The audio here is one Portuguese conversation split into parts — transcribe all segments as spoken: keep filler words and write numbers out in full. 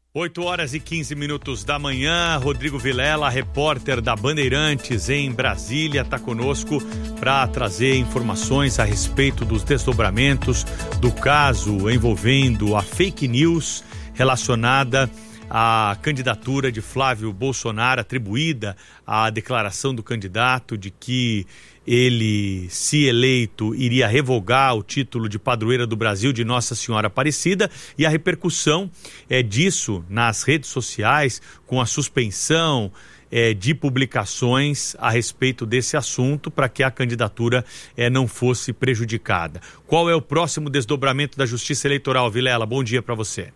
oito horas e quinze minutos da manhã, Rodrigo Vilela, repórter da Bandeirantes em Brasília, está conosco para trazer informações a respeito dos desdobramentos do caso envolvendo a fake news relacionada à candidatura de Flávio Bolsonaro, atribuída à declaração do candidato de que ele, se eleito, iria revogar o título de padroeira do Brasil de Nossa Senhora Aparecida, e a repercussão é disso nas redes sociais, com a suspensão é, de publicações a respeito desse assunto, para que a candidatura é, não fosse prejudicada. Qual é o próximo desdobramento da Justiça Eleitoral, Vilela? Bom dia para você.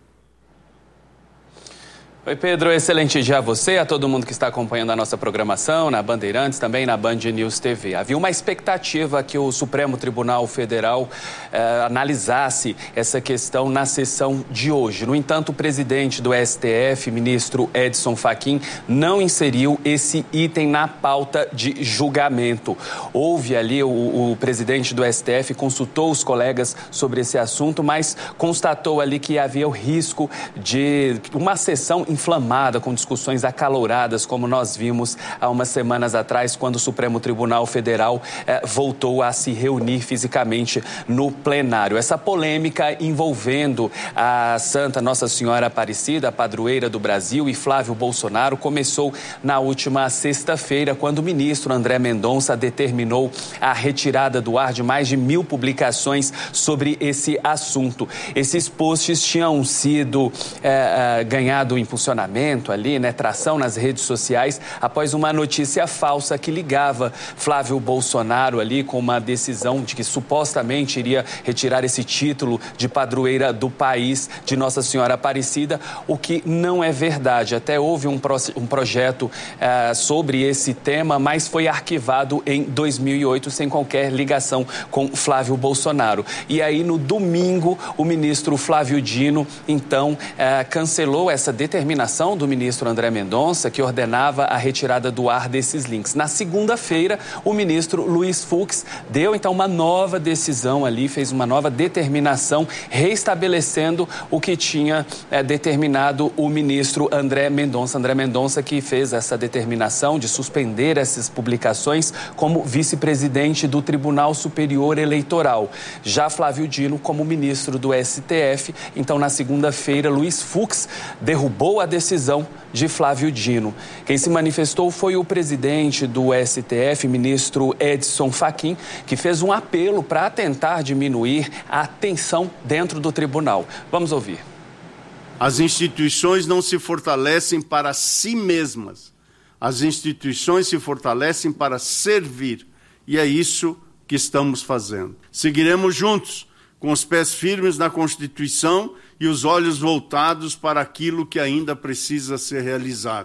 Oi, Pedro, excelente dia a você, a todo mundo que está acompanhando a nossa programação na Bandeirantes, também na Band News T V. Havia uma expectativa que o Supremo Tribunal Federal eh, analisasse essa questão na sessão de hoje. No entanto, o presidente do S T F, ministro Edson Fachin, não inseriu esse item na pauta de julgamento. Houve ali, o, o presidente do S T F consultou os colegas sobre esse assunto, mas constatou ali que havia o risco de uma sessão inflamada, com discussões acaloradas, como nós vimos há umas semanas atrás, quando o Supremo Tribunal Federal eh, voltou a se reunir fisicamente no plenário. Essa polêmica envolvendo a Santa Nossa Senhora Aparecida, a padroeira do Brasil, e Flávio Bolsonaro começou na última sexta-feira, quando o ministro André Mendonça determinou a retirada do ar de mais de mil publicações sobre esse assunto. Esses posts tinham sido eh, eh, ganhado impulsionamento ali, né, tração nas redes sociais, após uma notícia falsa que ligava Flávio Bolsonaro ali com uma decisão de que supostamente iria retirar esse título de padroeira do país de Nossa Senhora Aparecida, o que não é verdade. Até houve um, pro, um projeto uh, sobre esse tema, mas foi arquivado em dois mil e oito sem qualquer ligação com Flávio Bolsonaro. E aí, no domingo, o ministro Flávio Dino, então, uh, cancelou essa determinação do ministro André Mendonça, que ordenava a retirada do ar desses links. Na segunda-feira, o ministro Luiz Fux deu, então, uma nova decisão ali, fez uma nova determinação, reestabelecendo o que tinha é, determinado o ministro André Mendonça. André Mendonça que fez essa determinação de suspender essas publicações como vice-presidente do Tribunal Superior Eleitoral. Já Flávio Dino, como ministro do S T F, então, na segunda-feira, Luiz Fux derrubou a decisão de Flávio Dino. Quem se manifestou foi o presidente do S T F, ministro Edson Fachin, que fez um apelo para tentar diminuir a tensão dentro do tribunal. Vamos ouvir. As instituições não se fortalecem para si mesmas. As instituições se fortalecem para servir. E é isso que estamos fazendo. Seguiremos juntos, com os pés firmes na Constituição e os olhos voltados para aquilo que ainda precisa ser realizado.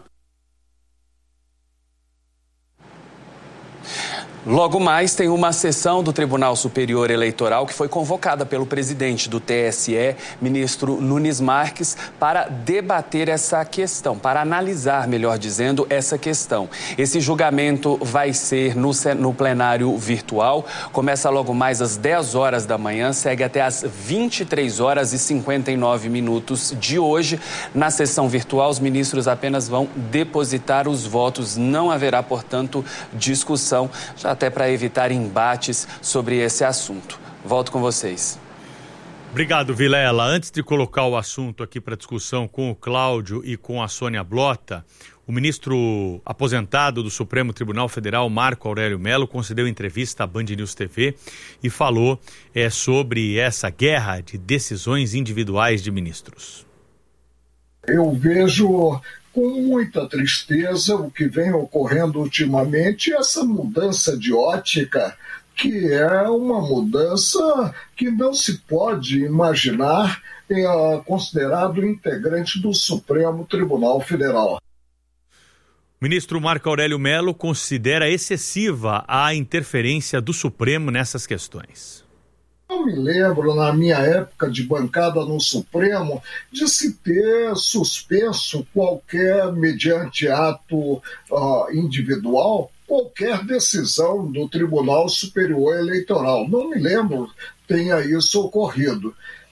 Logo mais, tem uma sessão do Tribunal Superior Eleitoral que foi convocada pelo presidente do T S E, ministro Nunes Marques, para debater essa questão, para analisar, melhor dizendo, essa questão. Esse julgamento vai ser no, no plenário virtual, começa logo mais às dez horas da manhã, segue até às vinte e três horas e cinquenta e nove minutos de hoje. Na sessão virtual, os ministros apenas vão depositar os votos, não haverá, portanto, discussão, já até para evitar embates sobre esse assunto. Volto com vocês. Obrigado, Vilela. Antes de colocar o assunto aqui para discussão com o Cláudio e com a Sônia Blota, o ministro aposentado do Supremo Tribunal Federal, Marco Aurélio Mello, concedeu entrevista à Band News T V e falou é, sobre essa guerra de decisões individuais de ministros. Eu vejo com muita tristeza o que vem ocorrendo ultimamente, essa mudança de ótica, que é uma mudança que não se pode imaginar é, considerado integrante do Supremo Tribunal Federal. O ministro Marco Aurélio Mello considera excessiva a interferência do Supremo nessas questões. Eu me lembro, na minha época de bancada no Supremo, de se ter suspenso qualquer, mediante ato uh, individual, qualquer decisão do Tribunal Superior Eleitoral. Não me lembro tenha isso ocorrido.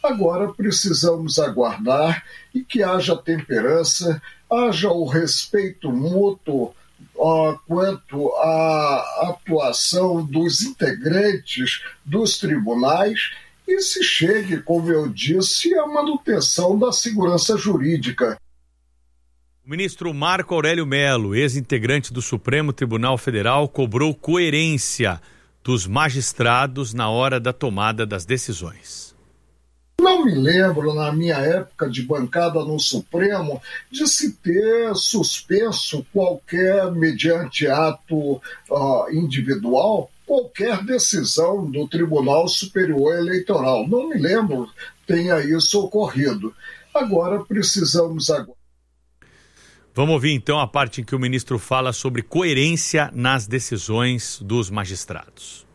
Agora precisamos aguardar e que haja temperança, haja o respeito mútuo uh, quanto à atuação dos integrantes dos tribunais e se chegue, como eu disse, à manutenção da segurança jurídica. O ministro Marco Aurélio Mello, ex-integrante do Supremo Tribunal Federal, cobrou coerência dos magistrados na hora da tomada das decisões. Não me lembro, na minha época de bancada no Supremo, de se ter suspenso qualquer, mediante ato uh, individual, qualquer decisão do Tribunal Superior Eleitoral. Não me lembro tenha isso ocorrido. Agora precisamos aguardar. Vamos ouvir então a parte em que o ministro fala sobre coerência nas decisões dos magistrados.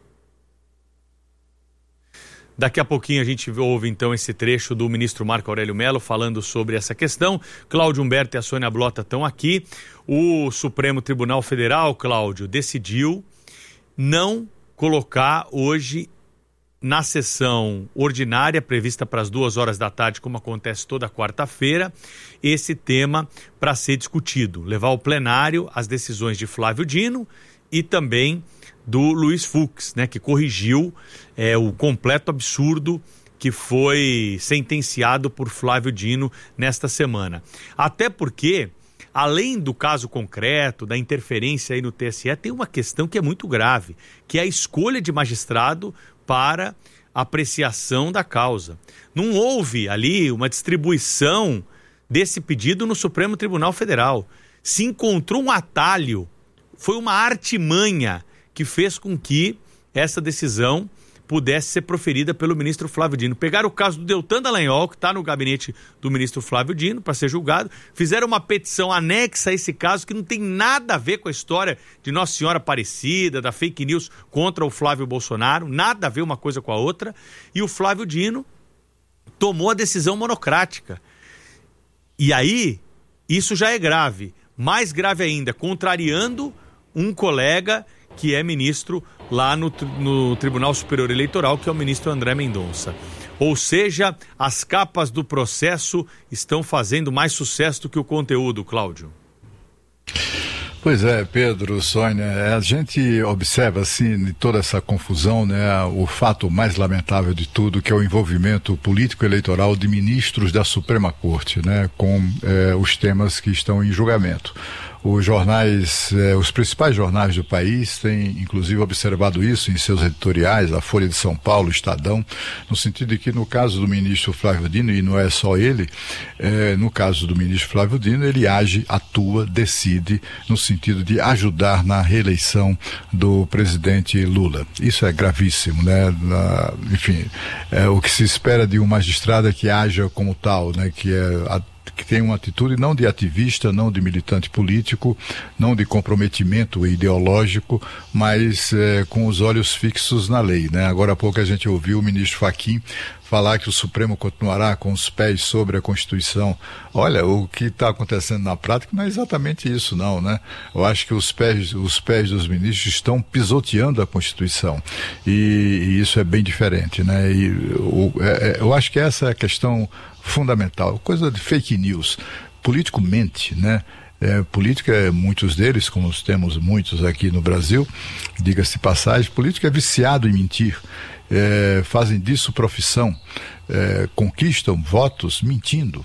Daqui a pouquinho a gente ouve então esse trecho do ministro Marco Aurélio Mello falando sobre essa questão. Cláudio Humberto e a Sônia Blota estão aqui. O Supremo Tribunal Federal, Cláudio, decidiu não colocar hoje na sessão ordinária, prevista para as duas horas da tarde, como acontece toda quarta-feira, esse tema para ser discutido. Levar ao plenário as decisões de Flávio Dino e também do Luiz Fux, né, que corrigiu é, o completo absurdo que foi sentenciado por Flávio Dino nesta semana. Até porque, além do caso concreto, da interferência aí no T S E, tem uma questão que é muito grave, que é a escolha de magistrado para apreciação da causa. Não houve ali uma distribuição desse pedido no Supremo Tribunal Federal. Se encontrou um atalho, foi uma artimanha que fez com que essa decisão pudesse ser proferida pelo ministro Flávio Dino. Pegaram o caso do Deltan Dallagnol, que está no gabinete do ministro Flávio Dino, para ser julgado, fizeram uma petição anexa a esse caso que não tem nada a ver com a história de Nossa Senhora Aparecida, da fake news contra o Flávio Bolsonaro, nada a ver uma coisa com a outra, e o Flávio Dino tomou a decisão monocrática. E aí, isso já é grave. Mais grave ainda, contrariando um colega que é ministro lá no, no Tribunal Superior Eleitoral, que é o ministro André Mendonça. Ou seja, as capas do processo estão fazendo mais sucesso do que o conteúdo, Cláudio. Pois é, Pedro, Sônia, a gente observa assim, de toda essa confusão, né, o fato mais lamentável de tudo, que é o envolvimento político-eleitoral de ministros da Suprema Corte, né, com eh, os temas que estão em julgamento. Os jornais, eh, os principais jornais do país têm, inclusive, observado isso em seus editoriais, a Folha de São Paulo, o Estadão, no sentido de que, no caso do ministro Flávio Dino, e não é só ele, eh, no caso do ministro Flávio Dino, ele age, atua, decide, no sentido de ajudar na reeleição do presidente Lula. Isso é gravíssimo, né? Na, enfim, é, o que se espera de um magistrado é que haja como tal, né? Que é a que tem uma atitude não de ativista, não de militante político, não de comprometimento ideológico, mas é, com os olhos fixos na lei, né? Agora há pouco a gente ouviu o ministro Fachin falar que o Supremo continuará com os pés sobre a Constituição. Olha, o que está acontecendo na prática não é exatamente isso, não, né? Eu acho que os pés, os pés dos ministros estão pisoteando a Constituição e, e isso é bem diferente, né? E, o, é, eu acho que essa é a questão fundamental, coisa de fake news. Político mente, né? É, política, muitos deles, como temos muitos aqui no Brasil, diga-se de passagem, político é viciado em mentir. É, fazem disso profissão, é, conquistam votos mentindo.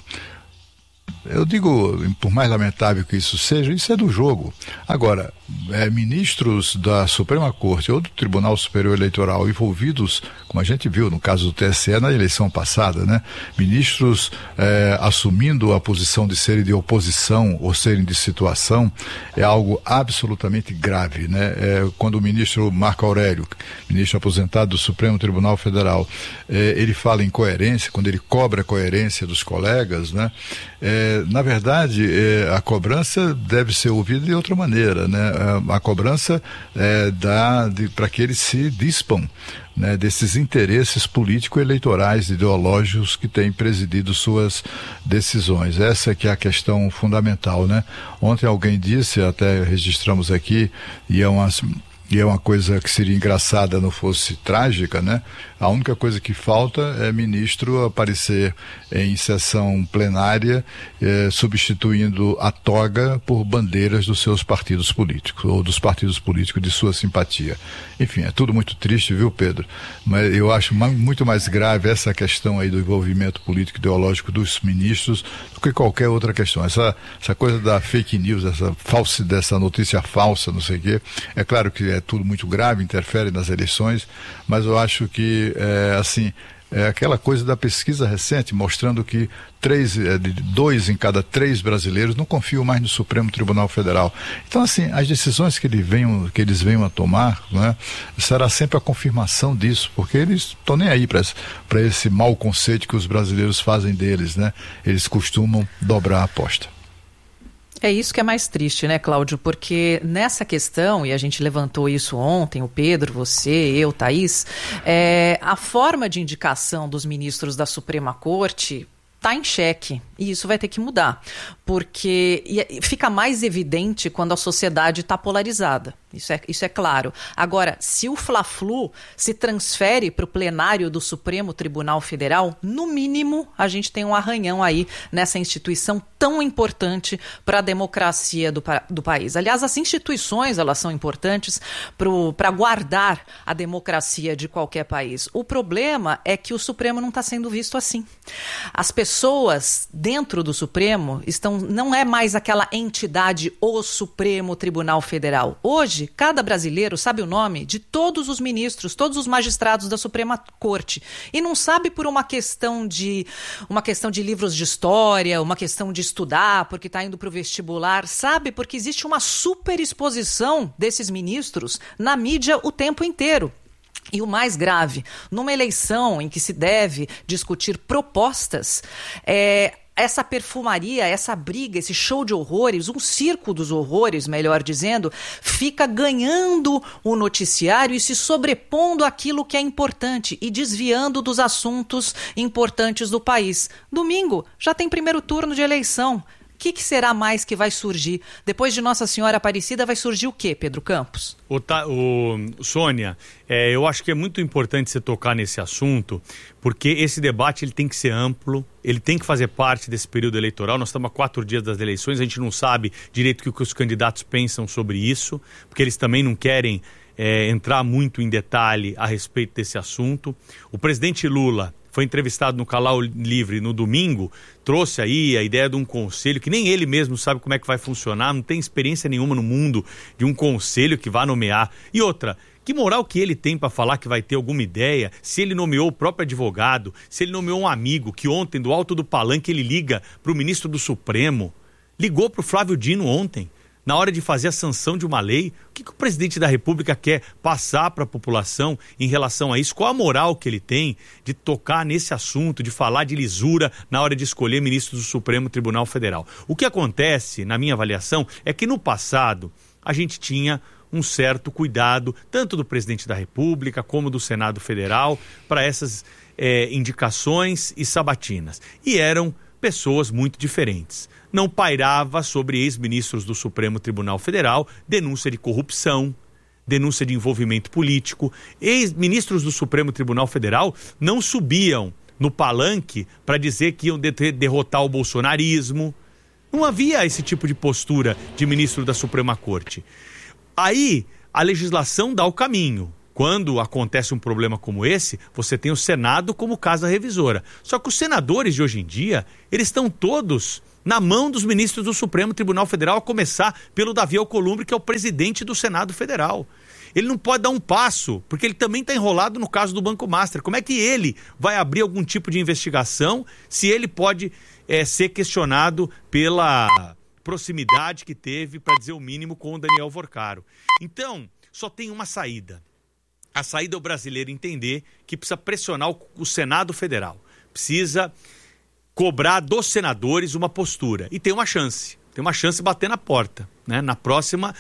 Eu digo, por mais lamentável que isso seja, isso é do jogo. Agora, é, ministros da Suprema Corte ou do Tribunal Superior Eleitoral envolvidos, como a gente viu no caso do T S E na eleição passada, né? Ministros é, assumindo a posição de serem de oposição ou serem de situação, é algo absolutamente grave, né? É, quando o ministro Marco Aurélio, ministro aposentado do Supremo Tribunal Federal, é, ele fala em coerência, quando ele cobra a coerência dos colegas, né? É, na verdade, é, a cobrança deve ser ouvida de outra maneira, né? A, a cobrança é, dá para que eles se dispam, né, desses interesses político-eleitorais, ideológicos que têm presidido suas decisões. Essa é que é a questão fundamental, né? Ontem alguém disse, até registramos aqui, e é uma, e é uma coisa que seria engraçada, não fosse trágica, né? A única coisa que falta é ministro aparecer em sessão plenária eh, substituindo a toga por bandeiras dos seus partidos políticos ou dos partidos políticos de sua simpatia. Enfim, é tudo muito triste, viu, Pedro? Mas eu acho muito mais grave essa questão aí do envolvimento político ideológico dos ministros do que qualquer outra questão. Essa, essa coisa da fake news, essa, falsa, dessa notícia falsa, não sei o quê, é claro que é tudo muito grave, interfere nas eleições, mas eu acho que, é, assim, é aquela coisa da pesquisa recente mostrando que três, é, dois em cada três brasileiros não confiam mais no Supremo Tribunal Federal. Então, assim, as decisões que, ele venham, que eles venham a tomar, né, será sempre a confirmação disso, porque eles estão nem aí para esse mau conceito que os brasileiros fazem deles, né? Eles costumam dobrar a aposta. É isso que é mais triste, né, Cláudio? Porque nessa questão, e a gente levantou isso ontem, o Pedro, você, eu, Thaís, é, a forma de indicação dos ministros da Suprema Corte está em xeque, e isso vai ter que mudar, porque fica mais evidente quando a sociedade está polarizada, isso é, isso é claro. Agora, se o Fla-Flu se transfere para o plenário do Supremo Tribunal Federal, no mínimo a gente tem um arranhão aí nessa instituição tão importante para a democracia do, do país. Aliás, as instituições, elas são importantes para guardar a democracia de qualquer país. O problema é que o Supremo não está sendo visto assim. As pessoas dentro do Supremo estão, não é mais aquela entidade, o Supremo Tribunal Federal. Hoje, cada brasileiro sabe o nome de todos os ministros, todos os magistrados da Suprema Corte. E não sabe por uma questão de, uma questão de livros de história, uma questão de estudar, porque está indo para o vestibular. Sabe porque existe uma superexposição desses ministros na mídia o tempo inteiro. E o mais grave, numa eleição em que se deve discutir propostas, é, essa perfumaria, essa briga, esse show de horrores, um circo dos horrores, melhor dizendo, fica ganhando o noticiário e se sobrepondo àquilo que é importante e desviando dos assuntos importantes do país. Domingo já tem primeiro turno de eleição. O que, que será mais que vai surgir? Depois de Nossa Senhora Aparecida, vai surgir o quê, Pedro Campos? O, o, Sônia, é, eu acho que é muito importante você tocar nesse assunto, porque esse debate ele tem que ser amplo, ele tem que fazer parte desse período eleitoral. Nós estamos a quatro dias das eleições, a gente não sabe direito o que os candidatos pensam sobre isso, porque eles também não querem é, entrar muito em detalhe a respeito desse assunto. O presidente Lula foi entrevistado no Canal Livre no domingo, trouxe aí a ideia de um conselho que nem ele mesmo sabe como é que vai funcionar, não tem experiência nenhuma no mundo de um conselho que vai nomear. E outra, que moral que ele tem para falar que vai ter alguma ideia, se ele nomeou o próprio advogado, se ele nomeou um amigo que ontem, do alto do palanque, ele liga para o ministro do Supremo, ligou para o Flávio Dino ontem, na hora de fazer a sanção de uma lei. O que, que o presidente da República quer passar para a população em relação a isso? Qual a moral que ele tem de tocar nesse assunto, de falar de lisura na hora de escolher ministros do Supremo Tribunal Federal? O que acontece, na minha avaliação, é que no passado a gente tinha um certo cuidado, tanto do presidente da República como do Senado Federal, para essas é, indicações e sabatinas. E eram pessoas muito diferentes. Não pairava sobre ex-ministros do Supremo Tribunal Federal denúncia de corrupção, denúncia de envolvimento político. Ex-ministros do Supremo Tribunal Federal não subiam no palanque para dizer que iam de- derrotar o bolsonarismo. Não havia esse tipo de postura de ministro da Suprema Corte. Aí a legislação dá o caminho. Quando acontece um problema como esse, você tem o Senado como casa revisora. Só que os senadores de hoje em dia, eles estão todos na mão dos ministros do Supremo Tribunal Federal, a começar pelo Davi Alcolumbre, que é o presidente do Senado Federal. Ele não pode dar um passo, porque ele também está enrolado no caso do Banco Master. Como é que ele vai abrir algum tipo de investigação se ele pode é, ser questionado pela proximidade que teve, para dizer o mínimo, com o Daniel Vorcaro? Então, só tem uma saída. A saída é o brasileiro entender que precisa pressionar o, o Senado Federal. Precisa cobrar dos senadores uma postura. E tem uma chance. Tem uma chance de bater na porta, né? Na próxima,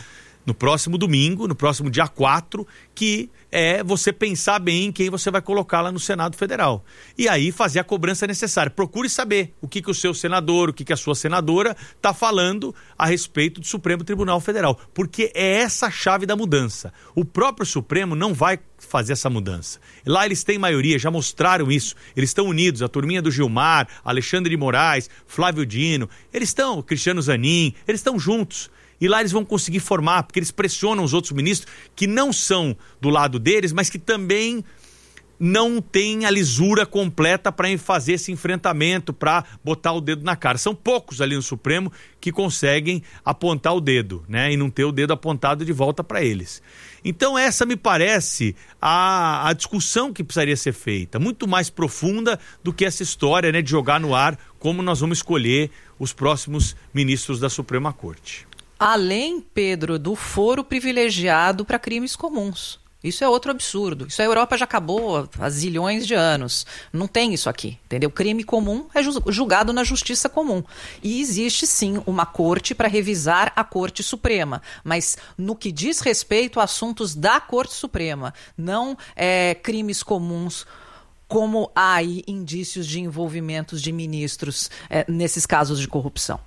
no próximo domingo, no próximo dia quatro, que é você pensar bem em quem você vai colocar lá no Senado Federal. E aí fazer a cobrança necessária. Procure saber o que, que o seu senador, o que, que a sua senadora está falando a respeito do Supremo Tribunal Federal. Porque é essa a chave da mudança. O próprio Supremo não vai fazer essa mudança. Lá eles têm maioria, já mostraram isso. Eles estão unidos, a turminha do Gilmar, Alexandre de Moraes, Flávio Dino, eles estão, Cristiano Zanin, eles estão juntos. E lá eles vão conseguir formar, porque eles pressionam os outros ministros que não são do lado deles, mas que também não têm a lisura completa para fazer esse enfrentamento, para botar o dedo na cara. São poucos ali no Supremo que conseguem apontar o dedo, né? E não ter o dedo apontado de volta para eles. Então essa me parece a, a discussão que precisaria ser feita, muito mais profunda do que essa história, né, de jogar no ar como nós vamos escolher os próximos ministros da Suprema Corte. Além, Pedro, do foro privilegiado para crimes comuns. Isso é outro absurdo. Isso a Europa já acabou há zilhões de anos. Não tem isso aqui, entendeu? Crime comum é julgado na justiça comum. E existe, sim, uma corte para revisar a Corte Suprema. Mas no que diz respeito a assuntos da Corte Suprema, não é, crimes comuns, como há aí indícios de envolvimentos de ministros é, nesses casos de corrupção.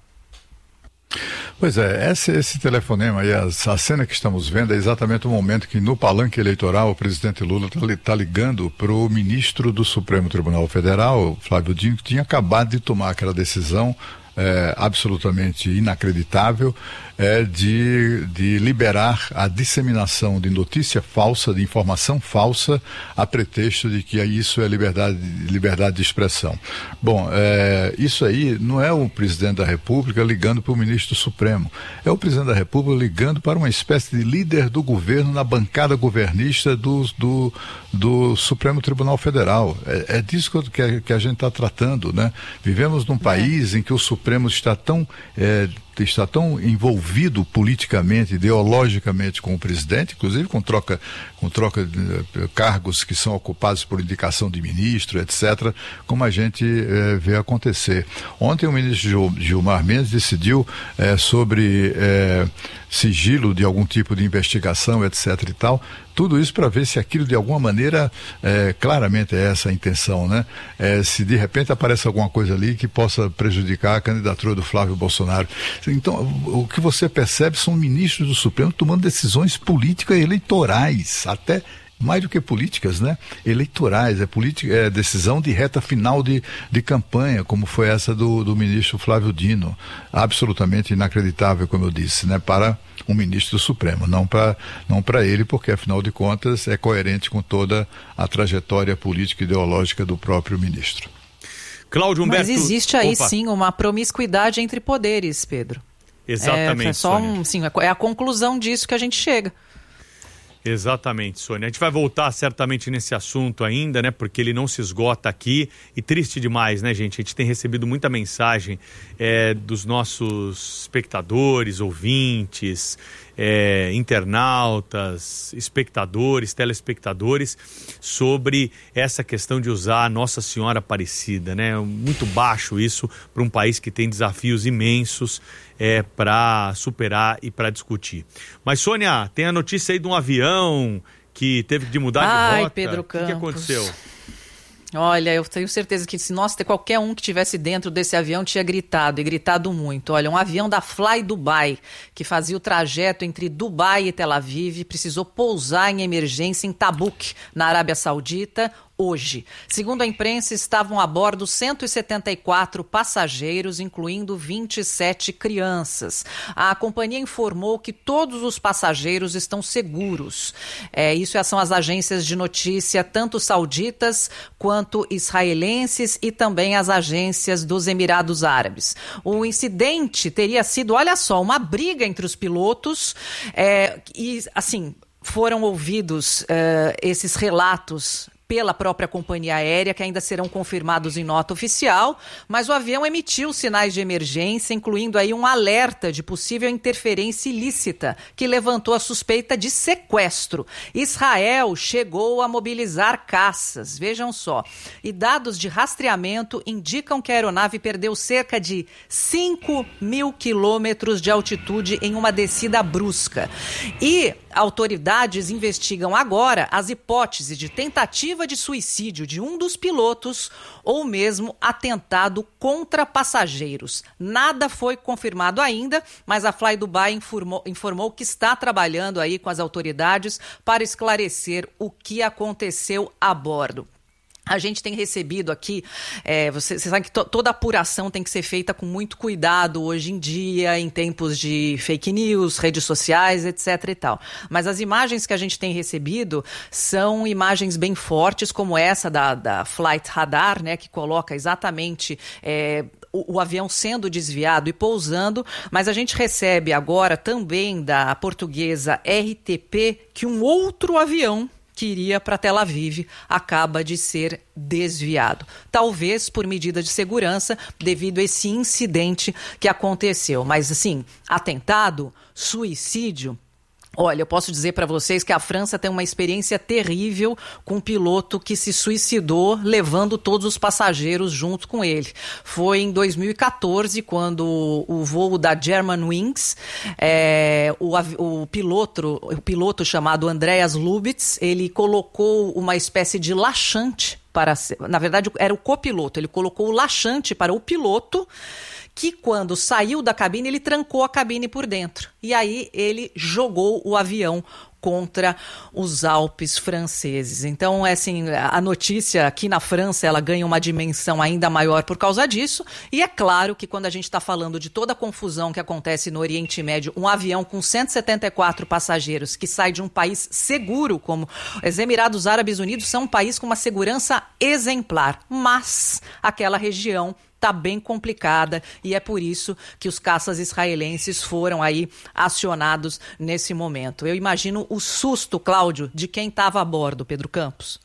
Pois é, esse, esse telefonema e a, a cena que estamos vendo é exatamente o momento que no palanque eleitoral o presidente Lula está tá ligando para o ministro do Supremo Tribunal Federal, Flávio Dino, que tinha acabado de tomar aquela decisão é, absolutamente inacreditável é, de, de liberar a disseminação de notícia falsa, de informação falsa, a pretexto de que isso é liberdade, liberdade de expressão. Bom, é, isso aí não é o presidente da República ligando para o ministro do Supremo, é o presidente da República ligando para uma espécie de líder do governo na bancada governista do, do, do Supremo Tribunal Federal. É, é disso que a, que a gente está tratando, né? Vivemos num país em que o Supremo está tão... É, está tão envolvido politicamente, ideologicamente com o presidente, inclusive com troca, com troca de uh, cargos que são ocupados por indicação de ministro, etcétera, como a gente uh, vê acontecer. Ontem o ministro Gil, Gilmar Mendes decidiu uh, sobre uh, sigilo de algum tipo de investigação, etc e tal, tudo isso para ver se aquilo de alguma maneira, é, claramente é essa a intenção, né? É, se de repente aparece alguma coisa ali que possa prejudicar a candidatura do Flávio Bolsonaro. Então, o que você percebe são ministros do Supremo tomando decisões políticas e eleitorais, até mais do que políticas, né? Eleitorais, é, política, é decisão de reta final de, de campanha, como foi essa do, do ministro Flávio Dino. Absolutamente inacreditável, como eu disse, né? Para um ministro do Supremo, não para não para ele, porque afinal de contas é coerente com toda a trajetória política e ideológica do próprio ministro. Cláudio Humberto... Mas existe aí Opa. sim uma promiscuidade entre poderes, Pedro. Exatamente, é, é só um, sim, é a conclusão disso que a gente chega. Exatamente, Sônia. A gente vai voltar certamente nesse assunto ainda, né? Porque ele não se esgota aqui. E triste demais, né, gente? A gente tem recebido muita mensagem é, dos nossos espectadores, ouvintes, é, internautas, espectadores, telespectadores, sobre essa questão de usar a Nossa Senhora Aparecida, né? Muito baixo isso para um país que tem desafios imensos é, para superar e para discutir. Mas, Sônia, tem a notícia aí de um avião que teve de mudar Ai, de rota. Pedro O que, que aconteceu? Olha, eu tenho certeza que se nós, qualquer um que estivesse dentro desse avião tinha gritado, e gritado muito. Olha, um avião da Fly Dubai, que fazia o trajeto entre Dubai e Tel Aviv, precisou pousar em emergência em Tabuk, na Arábia Saudita, hoje. Segundo a imprensa, estavam a bordo cento e setenta e quatro passageiros, incluindo vinte e sete crianças. A companhia informou que todos os passageiros estão seguros. É, isso são as agências de notícia, tanto sauditas quanto israelenses, e também as agências dos Emirados Árabes. O incidente teria sido, olha só, uma briga entre os pilotos é, e, assim, foram ouvidos uh, esses relatos pela própria companhia aérea, que ainda serão confirmados em nota oficial, mas o avião emitiu sinais de emergência, incluindo aí um alerta de possível interferência ilícita, que levantou a suspeita de sequestro. Israel chegou a mobilizar caças, vejam só, e dados de rastreamento indicam que a aeronave perdeu cerca de cinco mil quilômetros de altitude em uma descida brusca. E autoridades investigam agora as hipóteses de tentativa de suicídio de um dos pilotos ou mesmo atentado contra passageiros. Nada foi confirmado ainda, mas a Fly Dubai informou, informou que está trabalhando aí com as autoridades para esclarecer o que aconteceu a bordo. A gente tem recebido aqui, é, você, você sabe que to, toda apuração tem que ser feita com muito cuidado hoje em dia, em tempos de fake news, redes sociais, etc e tal. Mas as imagens que a gente tem recebido são imagens bem fortes, como essa da, da Flight Radar, né, que coloca exatamente É, O, o avião sendo desviado e pousando, mas a gente recebe agora também da portuguesa R T P que um outro avião que iria para Tel Aviv acaba de ser desviado. Talvez por medida de segurança devido a esse incidente que aconteceu. Mas assim, atentado, suicídio... Olha, eu posso dizer para vocês que a França tem uma experiência terrível com um piloto que se suicidou levando todos os passageiros junto com ele. Foi em dois mil e quatorze, quando o voo da Germanwings, é, o, o, piloto, o piloto chamado Andreas Lubitz, ele colocou uma espécie de laxante para... Na verdade, era o copiloto. Ele colocou o laxante para o piloto, que quando saiu da cabine, ele trancou a cabine por dentro. E aí ele jogou o avião contra os Alpes franceses. Então, é assim, a notícia aqui na França, ela ganha uma dimensão ainda maior por causa disso. E é claro que quando a gente está falando de toda a confusão que acontece no Oriente Médio, um avião com cento e setenta e quatro passageiros que sai de um país seguro, como os Emirados Árabes Unidos, são um país com uma segurança exemplar. Mas aquela região está bem complicada e é por isso que os caças israelenses foram aí acionados nesse momento. Eu imagino o susto, Cláudio, de quem estava a bordo, Pedro Campos.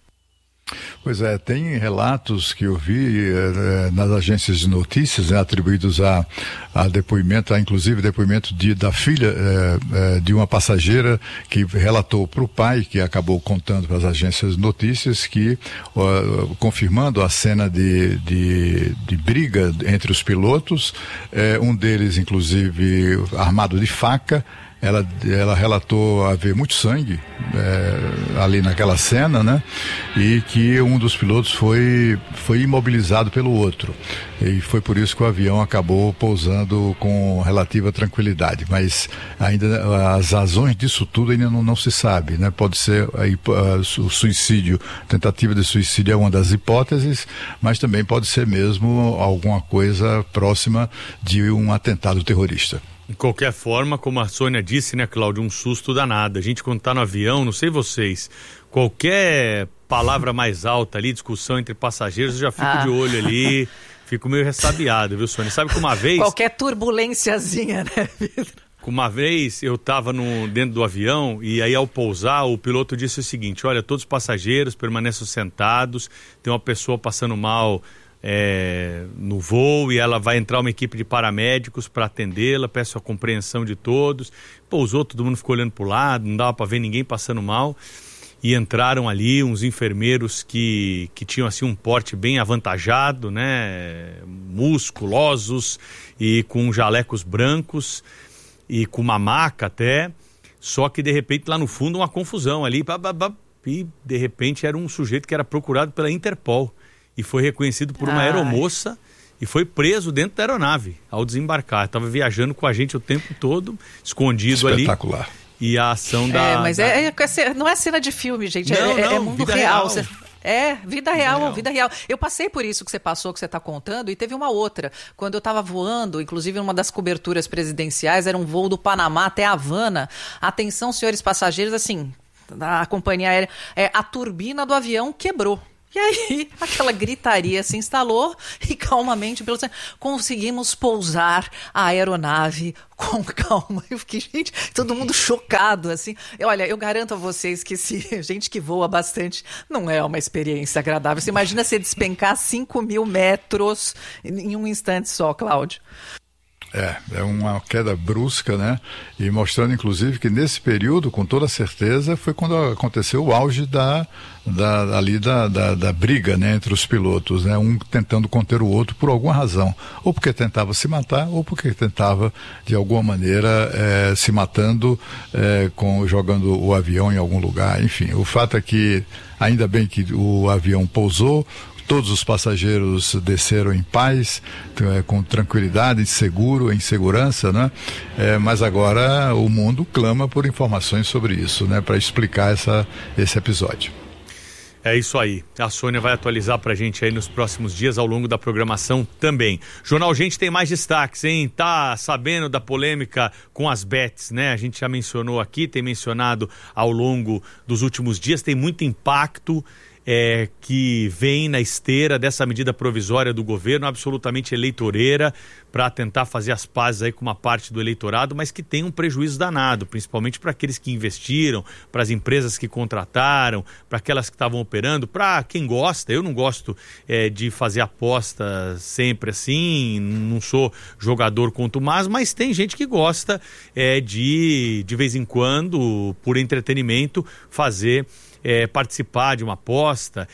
Pois é, tem relatos que eu vi eh, nas agências de notícias, né, atribuídos a, a depoimento, a, inclusive depoimento de, da filha eh, eh, de uma passageira que relatou para o pai, que acabou contando para as agências de notícias, que uh, confirmando a cena de, de, de briga entre os pilotos, eh, um deles inclusive armado de faca. Ela, ela relatou haver muito sangue é, ali naquela cena, né? E que um dos pilotos foi, foi imobilizado pelo outro. E foi por isso que o avião acabou pousando com relativa tranquilidade. Mas ainda as razões disso tudo ainda não, não se sabe, né? Pode ser aí, uh, o suicídio, tentativa de suicídio é uma das hipóteses, mas também pode ser mesmo alguma coisa próxima de um atentado terrorista. De qualquer forma, como a Sônia disse, né, Cláudio, um susto danado. A gente, quando tá no avião, não sei vocês, qualquer palavra mais alta ali, discussão entre passageiros, eu já fico ah. de olho ali, fico meio ressabiado, viu, Sônia? Sabe que uma vez... Qualquer turbulênciazinha, né, Pedro? Uma vez eu estava dentro do avião e aí ao pousar o piloto disse o seguinte: olha, todos os passageiros permaneçam sentados, tem uma pessoa passando mal É, no voo e ela vai entrar uma equipe de paramédicos para atendê-la, peço a compreensão de todos. Pousou, todo mundo ficou olhando para o lado, não dava para ver ninguém passando mal e entraram ali uns enfermeiros que, que tinham assim um porte bem avantajado, né, musculosos e com jalecos brancos e com uma maca até, só que de repente lá no fundo uma confusão ali, e de repente era um sujeito que era procurado pela Interpol e foi reconhecido por uma Ai. aeromoça e foi preso dentro da aeronave ao desembarcar. Estava viajando com a gente o tempo todo, escondido ali. Espetacular. E a ação da... É, mas da... É, é, não é cena de filme, gente. Não, é, não, é mundo vida real. real. Você... É, vida real, real, vida real. Eu passei por isso que você passou, que você está contando, e teve uma outra. Quando eu estava voando, inclusive numa das coberturas presidenciais, era um voo do Panamá até Havana. Atenção, senhores passageiros, assim, a companhia aérea, é, a turbina do avião quebrou. E aí, aquela gritaria se instalou e calmamente conseguimos pousar a aeronave com calma. Eu fiquei, gente, todo mundo chocado, assim. Olha, eu garanto a vocês que se gente que voa bastante não é uma experiência agradável. Você imagina você despencar cinco mil metros em um instante só, Cláudio. É, é uma queda brusca, né? E mostrando, inclusive, que nesse período, com toda certeza, foi quando aconteceu o auge da, da, ali da, da, da briga, né, entre os pilotos, né? Um tentando conter o outro por alguma razão. Ou porque tentava se matar, ou porque tentava, de alguma maneira, é, se matando, é, com, jogando o avião em algum lugar. Enfim, o fato é que, ainda bem que o avião pousou, todos os passageiros desceram em paz, com tranquilidade, seguro, em segurança, né? É, mas agora o mundo clama por informações sobre isso, né? Para explicar essa, esse episódio. É isso aí. A Sônia vai atualizar pra gente aí nos próximos dias, ao longo da programação também. Jornal Gente tem mais destaques, hein? Tá sabendo da polêmica com as bets, né? A gente já mencionou aqui, tem mencionado ao longo dos últimos dias, tem muito impacto É, que vem na esteira dessa medida provisória do governo, absolutamente eleitoreira, para tentar fazer as pazes aí com uma parte do eleitorado, mas que tem um prejuízo danado, principalmente para aqueles que investiram, para as empresas que contrataram, para aquelas que estavam operando, para quem gosta. Eu não gosto é, de fazer aposta sempre assim, não sou jogador contumaz, mas tem gente que gosta é, de, de vez em quando, por entretenimento, fazer É, participar de uma aposta,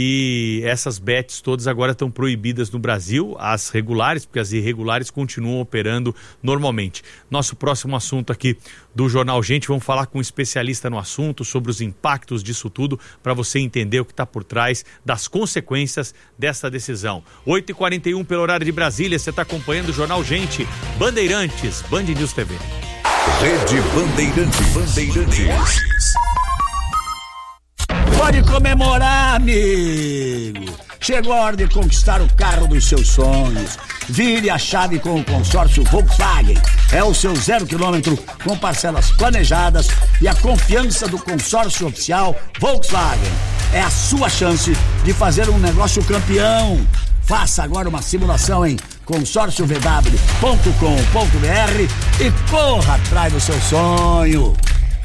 e essas bets todas agora estão proibidas no Brasil, as regulares, porque as irregulares continuam operando normalmente. Nosso próximo assunto aqui do Jornal Gente, vamos falar com um especialista no assunto sobre os impactos disso tudo, para você entender o que está por trás das consequências dessa decisão. oito e quarenta e um pelo horário de Brasília, você está acompanhando o Jornal Gente, Bandeirantes, Band News T V. Rede Bandeirantes. Bandeirantes. Pode comemorar, amigo! Chegou a hora de conquistar o carro dos seus sonhos. Vire a chave com o consórcio Volkswagen. É o seu zero quilômetro com parcelas planejadas e a confiança do consórcio oficial Volkswagen. É a sua chance de fazer um negócio campeão. Faça agora uma simulação em consórcio v w ponto com ponto b r e corra atrás do seu sonho.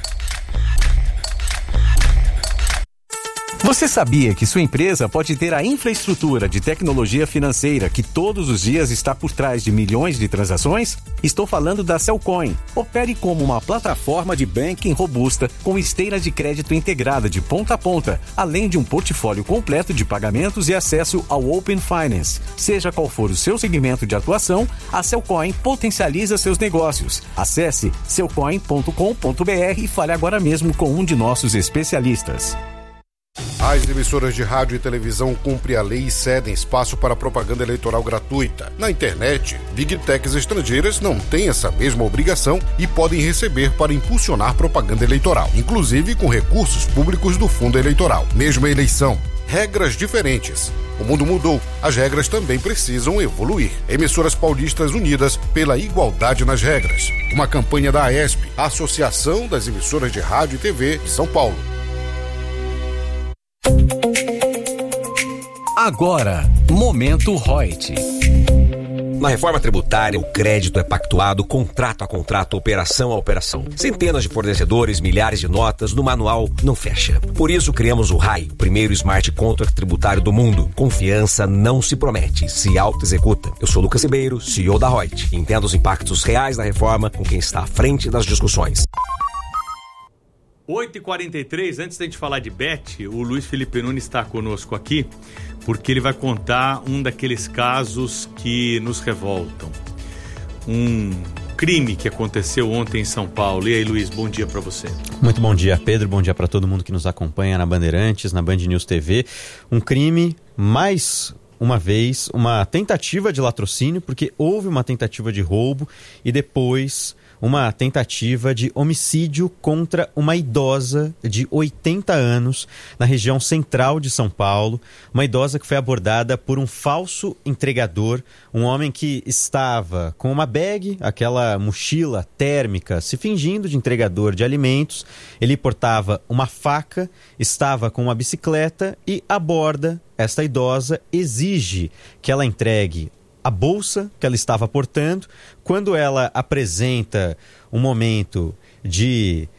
Você sabia que sua empresa pode ter a infraestrutura de tecnologia financeira que todos os dias está por trás de milhões de transações? Estou falando da Cellcoin. Opere como uma plataforma de banking robusta com esteira de crédito integrada de ponta a ponta, além de um portfólio completo de pagamentos e acesso ao Open Finance. Seja qual for o seu segmento de atuação, a Cellcoin potencializa seus negócios. Acesse cellcoin ponto com ponto b r e fale agora mesmo com um de nossos especialistas. As emissoras de rádio e televisão cumprem a lei e cedem espaço para propaganda eleitoral gratuita. Na internet, Big Techs estrangeiras não têm essa mesma obrigação e podem receber para impulsionar propaganda eleitoral, inclusive com recursos públicos do fundo eleitoral. Mesma eleição, regras diferentes. O mundo mudou, as regras também precisam evoluir. Emissoras paulistas unidas pela igualdade nas regras. Uma campanha da AESP, a Associação das Emissoras de Rádio e T V de São Paulo. Agora, Momento Reut. Na reforma tributária, o crédito é pactuado contrato a contrato, operação a operação. Centenas de fornecedores, milhares de notas, no manual não fecha. Por isso criamos o R A I, o primeiro smart contract tributário do mundo. Confiança não se promete, se auto-executa. Eu sou Lucas Ribeiro, C E O da Reut. Entenda os impactos reais da reforma com quem está à frente das discussões. oito e quarenta e três, antes da gente falar de bet, o Luiz Felipe Nunes está conosco aqui, porque ele vai contar um daqueles casos que nos revoltam. Um crime que aconteceu ontem em São Paulo. E aí, Luiz, bom dia para você. Muito bom dia, Pedro. Bom dia para todo mundo que nos acompanha na Bandeirantes, na Band News T V. Um crime, mais uma vez, uma tentativa de latrocínio, porque houve uma tentativa de roubo e depois uma tentativa de homicídio contra uma idosa de oitenta anos na região central de São Paulo. Uma idosa que foi abordada por um falso entregador, um homem que estava com uma bag, aquela mochila térmica, se fingindo de entregador de alimentos. Ele portava uma faca, estava com uma bicicleta e aborda esta idosa, exige que ela entregue a bolsa que ela estava portando. Quando ela apresenta um momento de